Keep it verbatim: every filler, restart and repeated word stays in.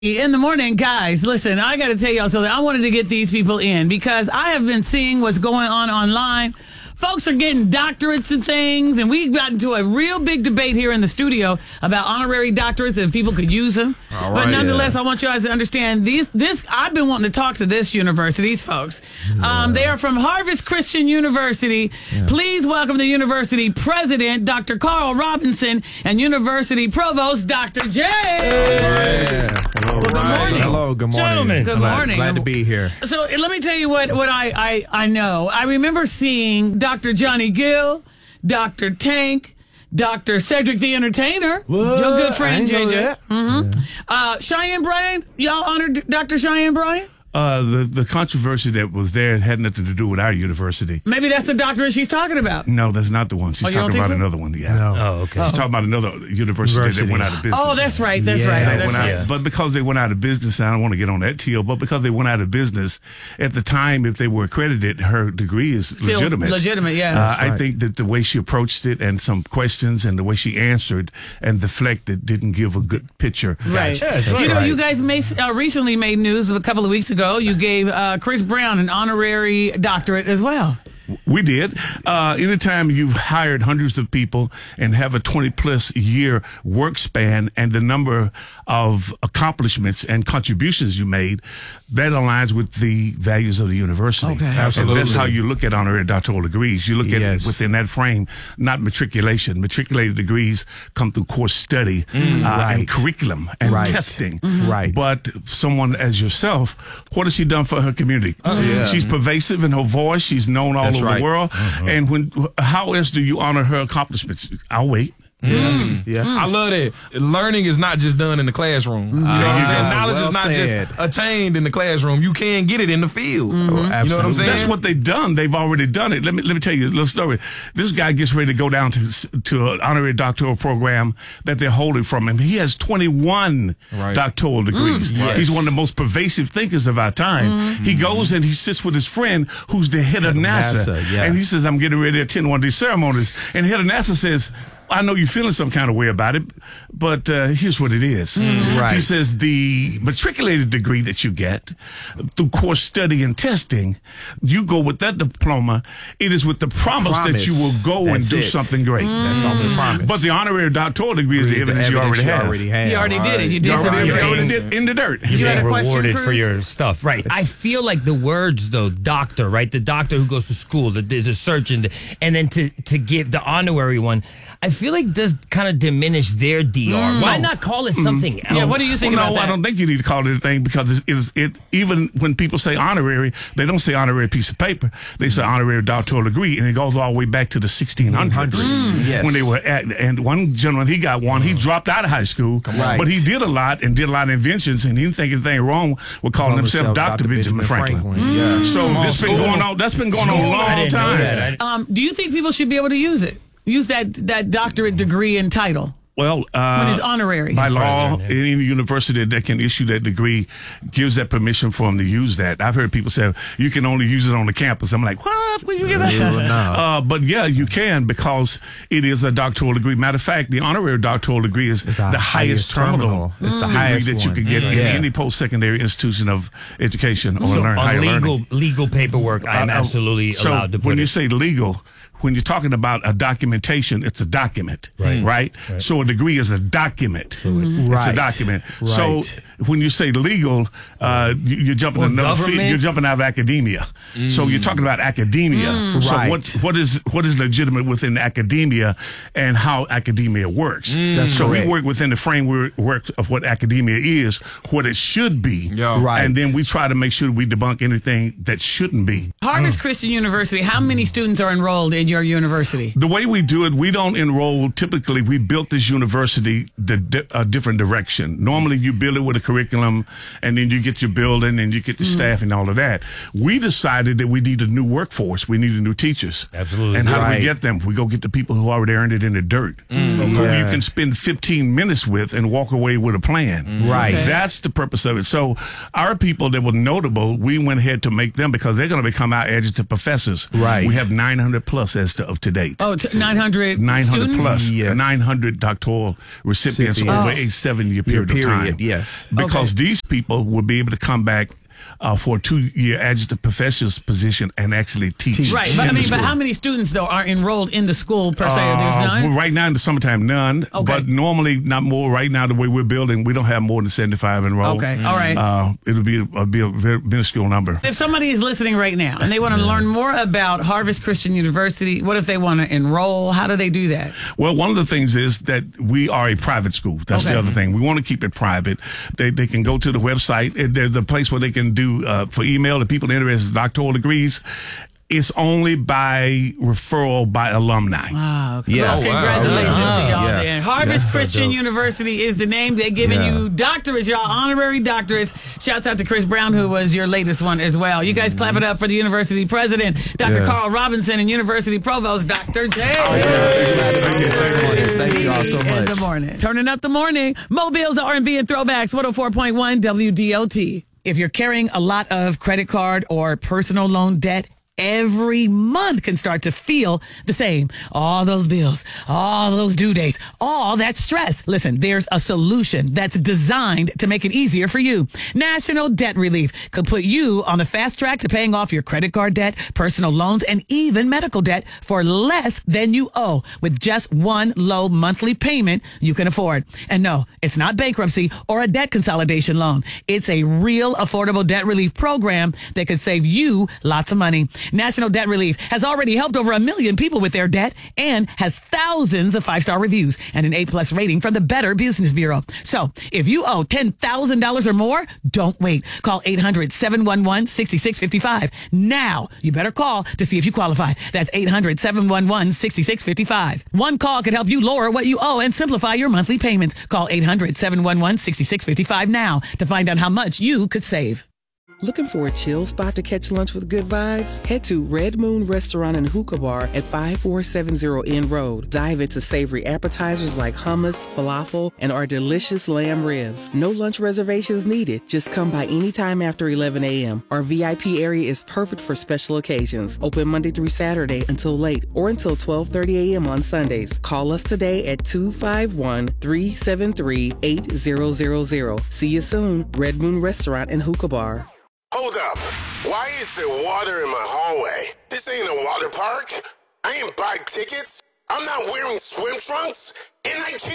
In the morning, guys, listen, I got to tell y'all something. I wanted to get these people in because I have been seeing what's going on online. Folks are getting doctorates and things, and we got into a real big debate here in the studio about honorary doctorates and if people could use them. All but right, nonetheless, yeah. I want you guys to understand these. This I've been wanting to talk to this university, these folks. Yeah. Um, they are from Harvest Christian University. Yeah. Please welcome the university president, Doctor Carl Robinson, and university provost, Doctor J. Yeah. Hello, well, good morning. Hello, good morning. Gentlemen. Good glad, morning. Glad to be here. So let me tell you what, what I, I, I know. I remember seeing Doctor Johnny Gill, Doctor Tank, Doctor Cedric the Entertainer, what? your good friend, J J J. Mm-hmm. Yeah. Uh, Cheyenne Bryant, y'all honored Doctor Cheyenne Bryant? Uh, the, the controversy that was there had nothing to do with our university. Maybe that's the doctorate she's talking about. No, that's not the one. She's oh, talking about so? another one. Yeah. No. Oh, okay. She's oh. talking about another university, university that went out of business. Oh, that's right. That's yeah. right. They That's went out, yeah. But because they went out of business, I don't want to get on that T O, but because they went out of business, at the time, if they were accredited, her degree is Still legitimate. legitimate, yeah. Uh, right. I think that the way she approached it and some questions and the way she answered and deflected didn't give a good picture. Right. Yeah, you right. know, you guys may, uh, recently made news a couple of weeks ago. You gave uh, Chris Brown an honorary doctorate as well. We did. Uh, anytime you've hired hundreds of people and have a twenty plus year work span and the number of accomplishments and contributions you made, that aligns with the values of the university. Okay. Absolutely. And that's how you look at honorary doctoral degrees. You look at Yes. it within that frame, not matriculation. Matriculated degrees come through course study Mm, uh, right. and curriculum and Right. testing. Mm-hmm. Right. But someone as yourself, what has she done for her community? Oh, yeah. She's pervasive in her voice. She's known all That's over right. the world. Uh-huh. And when, how else do you honor her accomplishments? I'll wait. Mm. Yeah. I love that. Learning is not just done in the classroom. You know what I'm saying? Knowledge Well is not said. just attained in the classroom. You can get it in the field. Oh, You know what I'm absolutely. saying? That's what they've done. They've already done it. Let me let me tell you a little story. This guy gets ready to go down to to an honorary doctoral program that they're holding from him. He has twenty-one Right. doctoral degrees. Yes. He's one of the most pervasive thinkers of our time. He goes and he sits with his friend who's the head of NASA. NASA, yeah. And he says, I'm getting ready to attend one of these ceremonies. And the head of NASA says, I know you're feeling some kind of way about it, but uh, here's what it is. Right. He says the matriculated degree that you get through course study and testing, you go with that diploma. It is with the promise, Promise. that you will go That's and do it. something great. That's all the promise. But the honorary doctoral degree is the Is the evidence, you already have. already have. You already did it. You You did already, something you great. already did in the dirt. You You're got a being question, rewarded for Cruz? your stuff, right? I feel like the words, though, doctor, right? The doctor who goes to school, the the, the surgeon, and then to to give the honorary one, I feel like does kind of diminish their D R. Why not call it something else? Yeah, what do you think Well, about no, that? I don't think you need to call it anything because it is it. Even when people say honorary, they don't say honorary piece of paper. They say honorary doctoral degree, and it goes all the way back to the sixteen hundreds Mm, yes. when they were at. And one gentleman, he got one. He dropped out of high school, Right. but he did a lot and did a lot of inventions, and he didn't think anything wrong with calling himself Doctor Benjamin Franklin. Yeah. So this been going on. That's been going on a I long didn't know time. that. I- Um, do you think people should be able to use it? Use that that doctorate degree and title Well, uh, when it's honorary? by law, any university that can issue that degree gives that permission for them to use that. I've heard people say you can only use it on the campus. I'm like, what? Where you get that? Yeah, no. uh, but yeah, you can because it is a doctoral degree. Matter of fact, the honorary doctoral degree is It's the, the highest, highest terminal. terminal. It's the degree highest that you one. could get in Yeah. any post-secondary institution of education or So learn, higher on legal learning. legal paperwork, I am Uh, uh, absolutely so allowed to put when you it. say legal, when you're talking about a documentation, it's a document, Right. right? So a degree is a document. It's a Right. document. So Right. when you say legal, uh, you, you're jumping Or another field. government? You're jumping out of academia. So you're talking about academia. So Right. what what is what is legitimate within academia and how academia works? That's so correct. we work within the framework work of what academia is, what it should be, Yeah. Right. and then we try to make sure we debunk anything that shouldn't be. Harvest Christian University, how many students are enrolled in your university? The way we do it, we don't enroll. Typically, we built this university the di- a different direction. Normally, you build it with a curriculum, and then you get your building, and you get the staff, and all of that. We decided that we need a new workforce. We needed new teachers. Absolutely. And how do Right. we get them? We go get the people who already earned it in the dirt, who Yeah. you can spend fifteen minutes with and walk away with a plan. Right. Okay. That's the purpose of it. So our people that were notable, we went ahead to make them because they're going to become our adjunct professors. Right. We have nine hundred plus as to, of to date. Oh, t- nine hundred nine hundred students? plus, Yes. nine hundred doctoral recipients Recipients. over Oh. a seven-year period, Period, of time. yes. Because Okay. these people will be able to come back uh, for a two-year adjunct professor's position and actually teach. Teach. Right, but I in the mean, but school. how many students though are enrolled in the school per se? There's Uh, none. well, right now in the summertime, none. Okay. But normally, not more. Right now, the way we're building, we don't have more than seventy-five enrolled. Okay, all right. Uh, it'll be a, be a very minuscule number. If somebody is listening right now and they want to learn more about Harvest Christian University, what if they want to enroll? How do they do that? Well, one of the things is that we are a private school. That's Okay. the other thing. We want to keep it private. They they can go to the website. It- There's a place where they can do uh, for email to people interested in doctoral degrees. It's only by referral by alumni. Oh, Yeah. Well, Oh, wow. congratulations Yeah. to y'all Yeah. then. Harvest That's so Christian dope. University is the name. They're giving Yeah. you doctorates, y'all honorary doctorates. Shouts out to Chris Brown, who was your latest one as well. You guys clap it up for the university president, Doctor Yeah. Carl Robinson, and university provost, Doctor J. Thank you all so much. Good morning. Turning up the morning. Mobile's R and B and Throwbacks, one oh four point one W D O T. If you're carrying a lot of credit card or personal loan debt, every month can start to feel the same. All those bills, all those due dates, all that stress. Listen, there's a solution that's designed to make it easier for you. National Debt Relief could put you on the fast track to paying off your credit card debt, personal loans, and even medical debt for less than you owe with just one low monthly payment you can afford. And no, it's not bankruptcy or a debt consolidation loan. It's a real affordable debt relief program that could save you lots of money. National Debt Relief has already helped over a million people with their debt and has thousands of five-star reviews and an A-plus rating from the Better Business Bureau. So if you owe ten thousand dollars or more, don't wait. Call eight hundred, seven one one, six six five five. Now, you better call to see if you qualify. That's eight hundred, seven one one, six six five five. One call could help you lower what you owe and simplify your monthly payments. Call eight hundred, seven one one, six six five five now to find out how much you could save. Looking for a chill spot to catch lunch with good vibes? Head to Red Moon Restaurant and Hookah Bar at five four seven zero N Road. Dive into savory appetizers like hummus, falafel, and our delicious lamb ribs. No lunch reservations needed. Just come by anytime after eleven a.m. Our V I P area is perfect for special occasions. Open Monday through Saturday until late or until twelve thirty a.m. on Sundays. Call us today at two five one, three seven three, eight zero zero zero. See you soon. Red Moon Restaurant and Hookah Bar. Hold up. Why is there water in my hallway? This ain't a water park. I ain't buy tickets. I'm not wearing swim trunks. And I can't